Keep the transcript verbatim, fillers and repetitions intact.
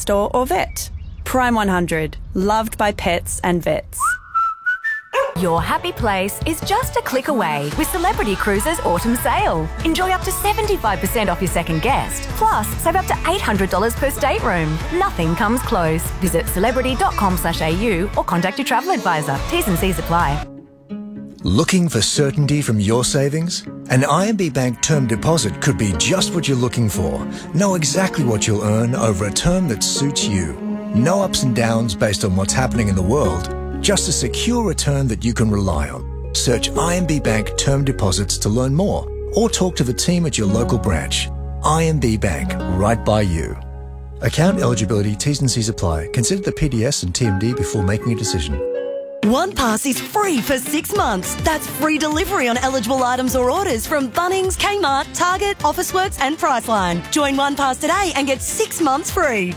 store or vet. Prime one hundred, loved by pets and vets. Your happy place is just a click away with Celebrity Cruises Autumn Sale. Enjoy up to seventy-five percent off your second guest. Plus, save up to eight hundred dollars per stateroom. Nothing comes close. Visit celebrity dot com slash a u or contact your travel advisor. T's and C's apply. Looking for certainty from your savings? An I M B Bank term deposit could be just what you're looking for. Know exactly what you'll earn over a term that suits you. No ups and downs based on what's happening in the world. Just a secure return that you can rely on. Search I M B Bank term deposits to learn more or talk to the team at your local branch. I M B Bank, right by you. Account eligibility, T's and C's apply. Consider the P D S and T M D before making a decision. OnePass is free for six months. That's free delivery on eligible items or orders from Bunnings, Kmart, Target, Officeworks and Priceline. Join OnePass today and get six months free.